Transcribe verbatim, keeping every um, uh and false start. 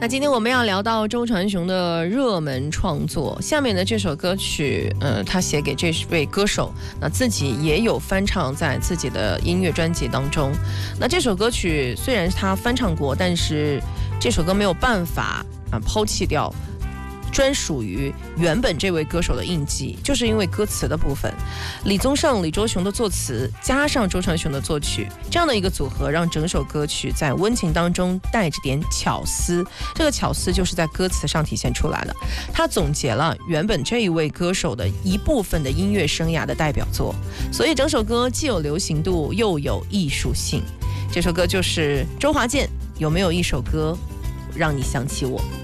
那今天我们要聊到周传雄的热门创作，下面的这首歌曲，呃，他写给这位歌手，那自己也有翻唱在自己的音乐专辑当中。那这首歌曲虽然他翻唱过，但是这首歌没有办法啊抛弃掉专属于原本这位歌手的印记，就是因为歌词的部分，李宗盛、李周雄的作词加上周传雄的作曲，这样的一个组合，让整首歌曲在温情当中带着点巧思。这个巧思就是在歌词上体现出来了。他总结了原本这一位歌手的一部分的音乐生涯的代表作，所以整首歌既有流行度，又有艺术性。这首歌就是周华健，有没有一首歌让你想起我？